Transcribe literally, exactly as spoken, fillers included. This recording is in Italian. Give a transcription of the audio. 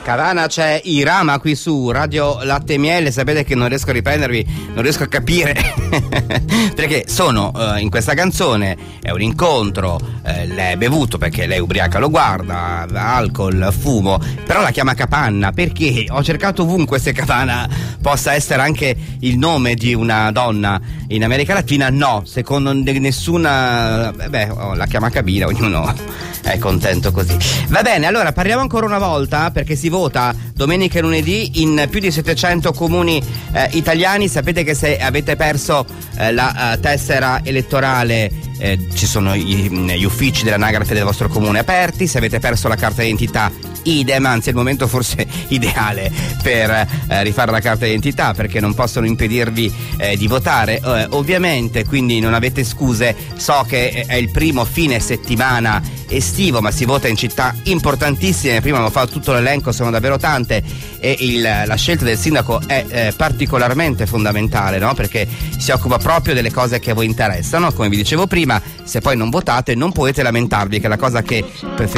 Cavana, c'è Irama qui su Radio Latte e Miele. Sapete che non riesco a riprendervi, non riesco a capire perché sono uh, in questa canzone, è un incontro, eh, lei è bevuto perché lei ubriaca lo guarda, alcol, fumo, però la chiama Capanna perché ho cercato ovunque se Cavana possa essere anche il nome di una donna in America Latina. No, secondo nessuna, beh, oh, la chiama Cabina, ognuno è contento così. Va bene, allora parliamo ancora una volta perché si vota domenica e lunedì in più di settecento comuni eh, italiani. Sapete che se avete perso eh, la uh, tessera elettorale eh, ci sono gli, gli uffici dell'anagrafe del vostro comune aperti. Se avete perso la carta d'identità, idem, anzi è il momento forse ideale per eh, rifare la carta d'identità perché non possono impedirvi eh, di votare eh, ovviamente, quindi non avete scuse. So che è il primo fine settimana estivo, ma si vota in città importantissime. Prima avevo fatto tutto l'elenco, sono davvero tante, e il, la scelta del sindaco è eh, particolarmente fondamentale, no? Perché si occupa proprio delle cose che a voi interessano. Come vi dicevo prima, se poi non votate non potete lamentarvi, che è la cosa che preferite.